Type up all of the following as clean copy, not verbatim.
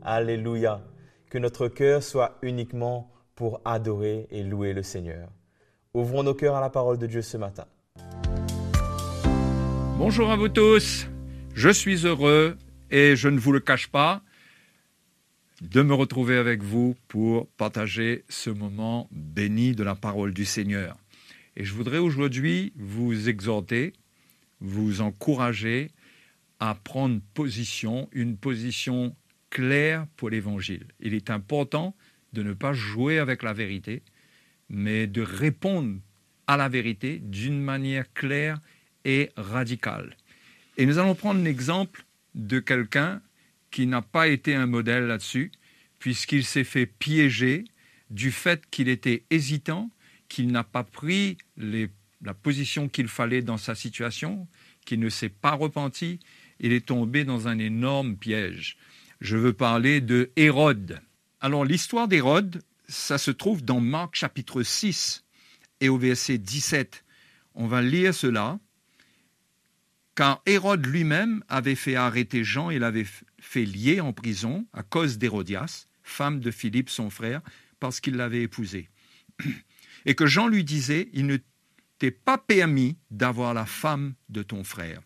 Alléluia. Que notre cœur soit uniquement pour adorer et louer le Seigneur. Ouvrons nos cœurs à la parole de Dieu ce matin. Bonjour à vous tous. Je suis heureux et je ne vous le cache pas de me retrouver avec vous pour partager ce moment béni de la parole du Seigneur. Et je voudrais aujourd'hui vous exhorter, vous encourager à prendre position, une position claire pour l'Évangile. Il est important de ne pas jouer avec la vérité, mais de répondre à la vérité d'une manière claire et radicale. Et nous allons prendre l'exemple de quelqu'un qui n'a pas été un modèle là-dessus, puisqu'il s'est fait piéger du fait qu'il était hésitant, qu'il n'a pas pris la position qu'il fallait dans sa situation, qu'il ne s'est pas repenti, il est tombé dans un énorme piège. Je veux parler de Hérode. Alors, l'histoire d'Hérode, ça se trouve dans Marc chapitre 6 et au verset 17. On va lire cela. Car Hérode lui-même avait fait arrêter Jean et l'avait fait lier en prison à cause d'Hérodias, femme de Philippe son frère, parce qu'il l'avait épousée. Et que Jean lui disait, il ne t'est pas permis d'avoir la femme de ton frère.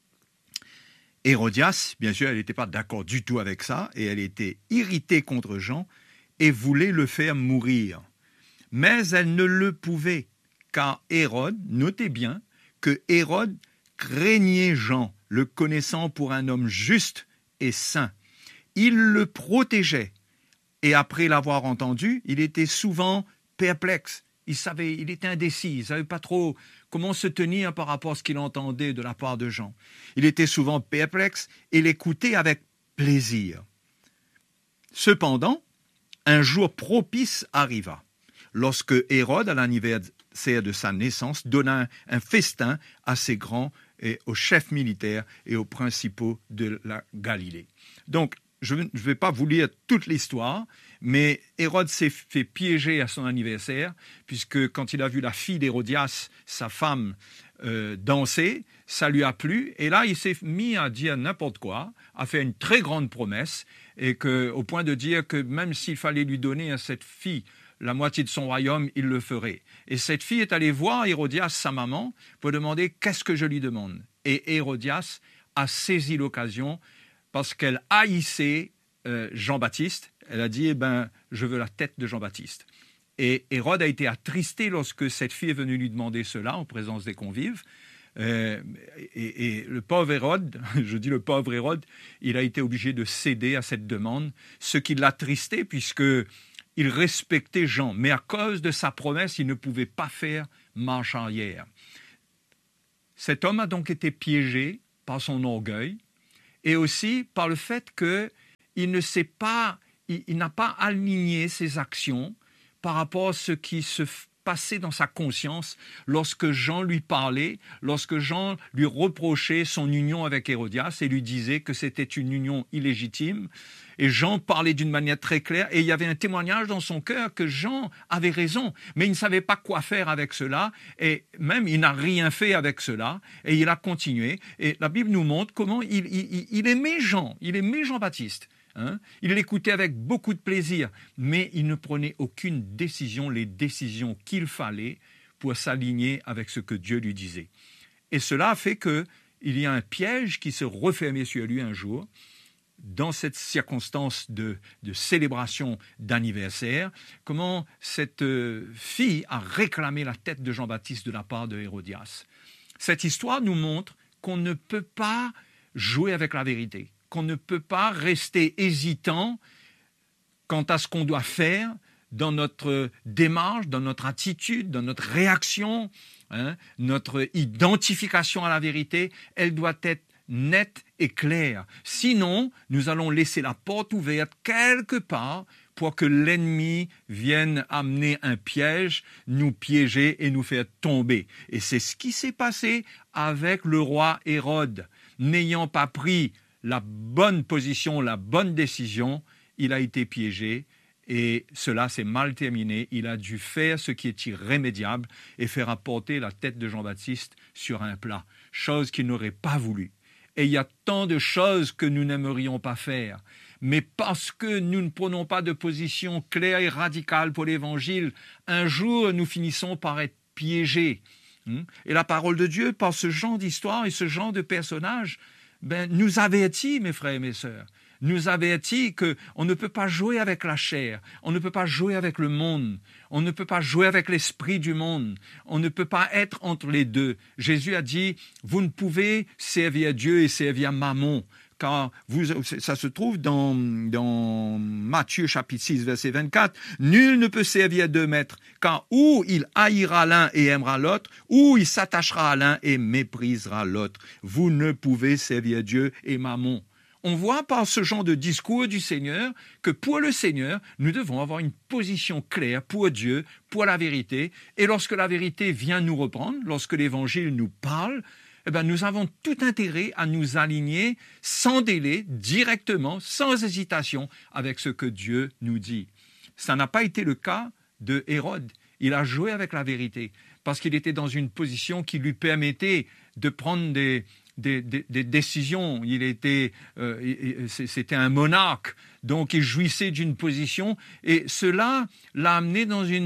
Hérodias, bien sûr, elle n'était pas d'accord du tout avec ça, et elle était irritée contre Jean et voulait le faire mourir. Mais elle ne le pouvait, car Hérode, notez bien, que Hérode craignait Jean, le connaissant pour un homme juste et saint. Il le protégeait, et après l'avoir entendu, il était souvent perplexe. Il était indécis, il ne savait pas trop comment se tenir par rapport à ce qu'il entendait de la part de Jean. Il était souvent perplexe et l'écoutait avec plaisir. Cependant, un jour propice arriva, lorsque Hérode, à l'anniversaire de sa naissance, donna un festin à ses grands et aux chefs militaires et aux principaux de la Galilée. Donc, je ne vais pas vous lire toute l'histoire, mais Hérode s'est fait piéger à son anniversaire, puisque quand il a vu la fille d'Hérodias, sa femme, danser, ça lui a plu, et là il s'est mis à dire n'importe quoi, a fait une très grande promesse, et au point de dire que même s'il fallait lui donner à cette fille la moitié de son royaume, il le ferait. Et cette fille est allée voir Hérodias, sa maman, pour demander qu'est-ce que je lui demande. Et Hérodias a saisi l'occasion parce qu'elle haïssait Jean-Baptiste. Elle a dit, je veux la tête de Jean-Baptiste. Et Hérode a été attristé lorsque cette fille est venue lui demander cela en présence des convives. Et le pauvre Hérode, je dis le pauvre Hérode, il a été obligé de céder à cette demande, ce qui l'a attristé puisqu'il respectait Jean. Mais à cause de sa promesse, il ne pouvait pas faire marche arrière. Cet homme a donc été piégé par son orgueil, et aussi par le fait qu'il n'a pas aligné ses actions par rapport à ce qui se passait dans sa conscience lorsque Jean lui parlait, lorsque Jean lui reprochait son union avec Hérodias et lui disait que c'était une union illégitime. Et Jean parlait d'une manière très claire et il y avait un témoignage dans son cœur que Jean avait raison, mais il ne savait pas quoi faire avec cela et même il n'a rien fait avec cela et il a continué. Et la Bible nous montre comment il aimait Jean, il aimait Jean-Baptiste. Il l'écoutait avec beaucoup de plaisir, mais il ne prenait aucune décision, les décisions qu'il fallait pour s'aligner avec ce que Dieu lui disait. Et cela a fait qu'il y a un piège qui se refermait sur lui un jour, dans cette circonstance de célébration d'anniversaire, comment cette fille a réclamé la tête de Jean-Baptiste de la part de Hérodias. Cette histoire nous montre qu'on ne peut pas jouer avec la vérité, qu'on ne peut pas rester hésitant quant à ce qu'on doit faire dans notre démarche, dans notre attitude, dans notre réaction, notre identification à la vérité, elle doit être nette et claire. Sinon, nous allons laisser la porte ouverte quelque part pour que l'ennemi vienne amener un piège, nous piéger et nous faire tomber. Et c'est ce qui s'est passé avec le roi Hérode. N'ayant pas pris la bonne position, la bonne décision, il a été piégé et cela s'est mal terminé. Il a dû faire ce qui est irrémédiable et faire apporter la tête de Jean-Baptiste sur un plat, chose qu'il n'aurait pas voulu. Et il y a tant de choses que nous n'aimerions pas faire. Mais parce que nous ne prenons pas de position claire et radicale pour l'Évangile, un jour nous finissons par être piégés. Et la parole de Dieu, par ce genre d'histoire et ce genre de personnages, nous avertit, mes frères et mes sœurs, nous avertit qu'on ne peut pas jouer avec la chair, on ne peut pas jouer avec le monde, on ne peut pas jouer avec l'esprit du monde, on ne peut pas être entre les deux. Jésus a dit, vous ne pouvez servir Dieu et servir Mammon. Car ça se trouve dans Matthieu chapitre 6, verset 24. « Nul ne peut servir deux maîtres, car ou il haïra l'un et aimera l'autre, ou il s'attachera à l'un et méprisera l'autre. Vous ne pouvez servir Dieu et Mammon. » On voit par ce genre de discours du Seigneur que pour le Seigneur, nous devons avoir une position claire pour Dieu, pour la vérité. Et lorsque la vérité vient nous reprendre, lorsque l'Évangile nous parle, nous avons tout intérêt à nous aligner sans délai, directement, sans hésitation, avec ce que Dieu nous dit. Ça n'a pas été le cas de Hérode. Il a joué avec la vérité parce qu'il était dans une position qui lui permettait de prendre des décisions. C'était un monarque, donc il jouissait d'une position et cela l'a amené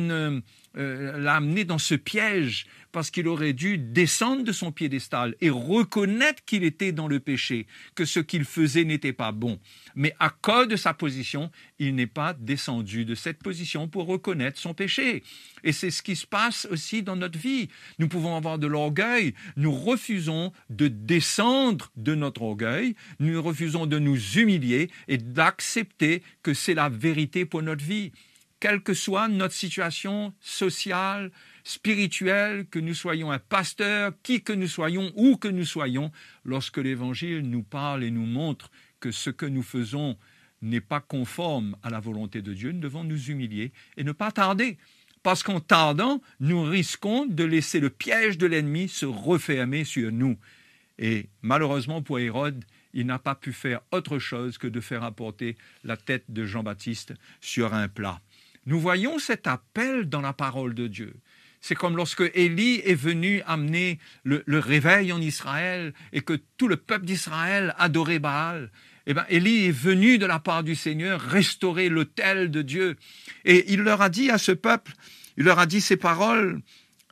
dans ce piège parce qu'il aurait dû descendre de son piédestal et reconnaître qu'il était dans le péché, que ce qu'il faisait n'était pas bon. Mais à cause de sa position, il n'est pas descendu de cette position pour reconnaître son péché. Et c'est ce qui se passe aussi dans notre vie. Nous pouvons avoir de l'orgueil, nous refusons de descendre de notre orgueil, nous refusons de nous humilier et d'accepter que c'est la vérité pour notre vie. Quelle que soit notre situation sociale, spirituelle, que nous soyons un pasteur, qui que nous soyons, où que nous soyons, lorsque l'Évangile nous parle et nous montre que ce que nous faisons n'est pas conforme à la volonté de Dieu, nous devons nous humilier et ne pas tarder. Parce qu'en tardant, nous risquons de laisser le piège de l'ennemi se refermer sur nous. Et malheureusement pour Hérode, il n'a pas pu faire autre chose que de faire apporter la tête de Jean-Baptiste sur un plat. Nous voyons cet appel dans la parole de Dieu. C'est comme lorsque Élie est venu amener le réveil en Israël et que tout le peuple d'Israël adorait Baal. Élie est venu de la part du Seigneur restaurer l'autel de Dieu. Et il leur a dit à ce peuple, il leur a dit ces paroles.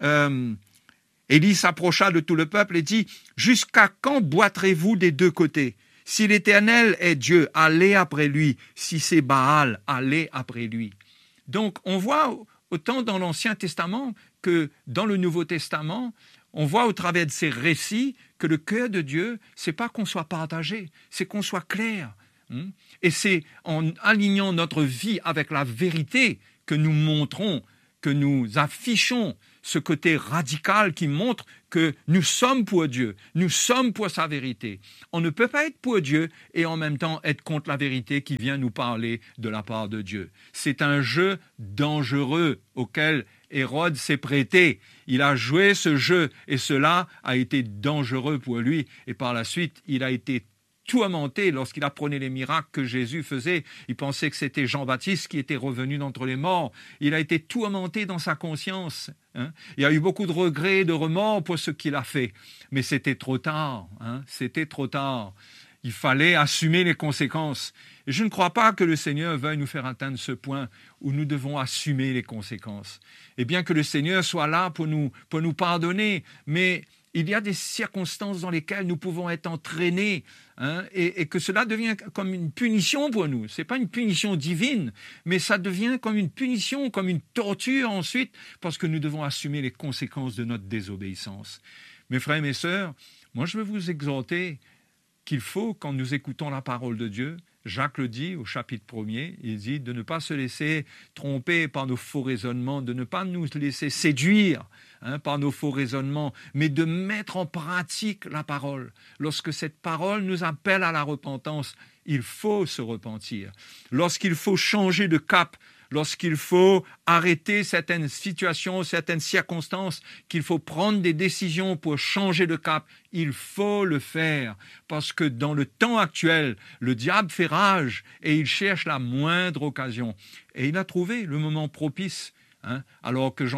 Élie s'approcha de tout le peuple et dit « Jusqu'à quand boiterez-vous des deux côtés ? Si l'Éternel est Dieu, allez après lui. Si c'est Baal, allez après lui. » Donc, on voit autant dans l'Ancien Testament que dans le Nouveau Testament, on voit au travers de ces récits que le cœur de Dieu, c'est pas qu'on soit partagé, c'est qu'on soit clair. Et c'est en alignant notre vie avec la vérité que nous montrons, que nous affichons ce côté radical qui montre que nous sommes pour Dieu, nous sommes pour sa vérité. On ne peut pas être pour Dieu et en même temps être contre la vérité qui vient nous parler de la part de Dieu. C'est un jeu dangereux auquel Hérode s'est prêté. Il a joué ce jeu et cela a été dangereux pour lui. Et par la suite, il a été tourmenté lorsqu'il apprenait les miracles que Jésus faisait. Il pensait que c'était Jean-Baptiste qui était revenu d'entre les morts. Il a été tourmenté dans sa conscience. Il a eu beaucoup de regrets, de remords pour ce qu'il a fait. Mais c'était trop tard. C'était trop tard. Il fallait assumer les conséquences. Et je ne crois pas que le Seigneur veuille nous faire atteindre ce point où nous devons assumer les conséquences. Et bien que le Seigneur soit là pour nous pardonner, mais il y a des circonstances dans lesquelles nous pouvons être entraînés et que cela devient comme une punition pour nous. Ce n'est pas une punition divine, mais ça devient comme une punition, comme une torture ensuite, parce que nous devons assumer les conséquences de notre désobéissance. Mes frères et mes sœurs, moi je veux vous exhorter qu'il faut, quand nous écoutons la parole de Dieu, Jacques le dit au chapitre 1er, il dit de ne pas se laisser tromper par nos faux raisonnements, de ne pas nous laisser séduire par nos faux raisonnements, mais de mettre en pratique la parole. Lorsque cette parole nous appelle à la repentance, il faut se repentir. Lorsqu'il faut changer de cap, lorsqu'il faut arrêter certaines situations, certaines circonstances, qu'il faut prendre des décisions pour changer de cap, il faut le faire. Parce que dans le temps actuel, le diable fait rage et il cherche la moindre occasion. Et il a trouvé le moment propice hein, alors que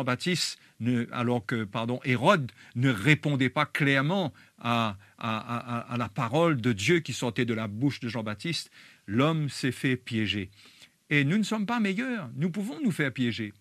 Hérode ne répondait pas clairement à la parole de Dieu qui sortait de la bouche de Jean-Baptiste, l'homme s'est fait piéger. Et nous ne sommes pas meilleurs, nous pouvons nous faire piéger.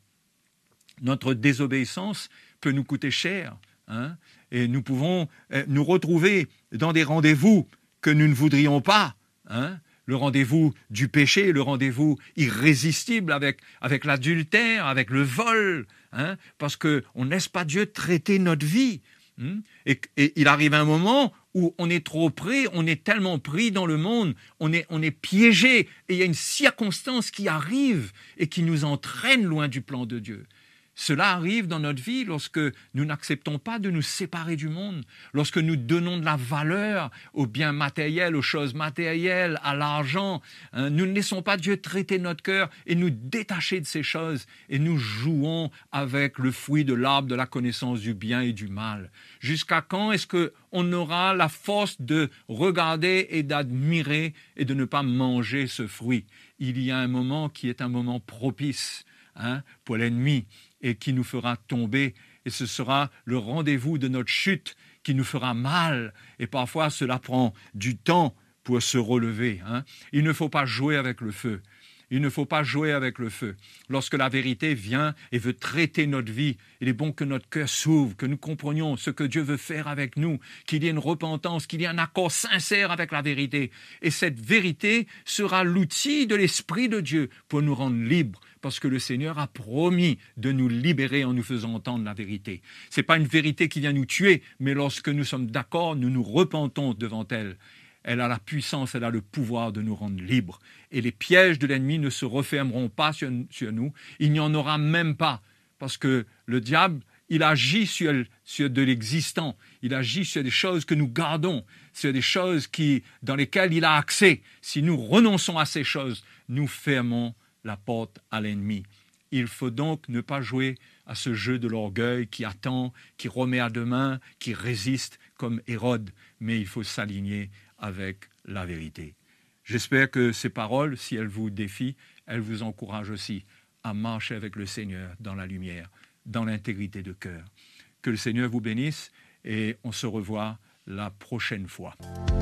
Notre désobéissance peut nous coûter cher, hein, et nous pouvons nous retrouver dans des rendez-vous que nous ne voudrions pas, hein, le rendez-vous du péché, le rendez-vous irrésistible avec l'adultère, avec le vol, hein, parce qu'on ne laisse pas Dieu traiter notre vie. Hein, et il arrive un moment où on est trop pris, on est tellement pris dans le monde, on est piégé, et il y a une circonstance qui arrive et qui nous entraîne loin du plan de Dieu. Cela arrive dans notre vie lorsque nous n'acceptons pas de nous séparer du monde, lorsque nous donnons de la valeur aux biens matériels, aux choses matérielles, à l'argent. Hein, nous ne laissons pas Dieu traiter notre cœur et nous détacher de ces choses, et nous jouons avec le fruit de l'arbre de la connaissance du bien et du mal. Jusqu'à quand est-ce qu'on aura la force de regarder et d'admirer et de ne pas manger ce fruit? Il y a un moment qui est un moment propice, hein, pour l'ennemi, et qui nous fera tomber, et ce sera le rendez-vous de notre chute qui nous fera mal, et parfois cela prend du temps pour se relever. Hein. Il ne faut pas jouer avec le feu. Il ne faut pas jouer avec le feu. Lorsque la vérité vient et veut traiter notre vie, il est bon que notre cœur s'ouvre, que nous comprenions ce que Dieu veut faire avec nous, qu'il y ait une repentance, qu'il y ait un accord sincère avec la vérité. Et cette vérité sera l'outil de l'Esprit de Dieu pour nous rendre libres, parce que le Seigneur a promis de nous libérer en nous faisant entendre la vérité. Ce n'est pas une vérité qui vient nous tuer, mais lorsque nous sommes d'accord, nous nous repentons devant elle. Elle a la puissance, elle a le pouvoir de nous rendre libres. Et les pièges de l'ennemi ne se refermeront pas sur nous. Il n'y en aura même pas. Parce que le diable, il agit sur de l'existant. Il agit sur des choses que nous gardons, sur des choses dans lesquelles il a accès. Si nous renonçons à ces choses, nous fermons la porte à l'ennemi. Il faut donc ne pas jouer à ce jeu de l'orgueil qui attend, qui remet à demain, qui résiste comme Hérode. Mais il faut s'aligner avec la vérité. J'espère que ces paroles, si elles vous défient, elles vous encouragent aussi à marcher avec le Seigneur dans la lumière, dans l'intégrité de cœur. Que le Seigneur vous bénisse et on se revoit la prochaine fois.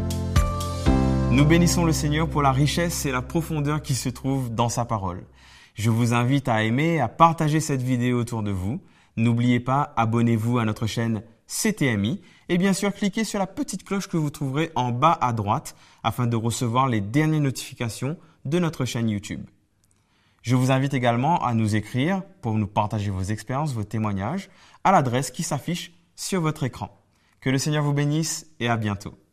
Nous bénissons le Seigneur pour la richesse et la profondeur qui se trouvent dans sa parole. Je vous invite à aimer, à partager cette vidéo autour de vous. N'oubliez pas, abonnez-vous à notre chaîne CTMI et bien sûr cliquez sur la petite cloche que vous trouverez en bas à droite afin de recevoir les dernières notifications de notre chaîne YouTube. Je vous invite également à nous écrire pour nous partager vos expériences, vos témoignages à l'adresse qui s'affiche sur votre écran. Que le Seigneur vous bénisse et à bientôt.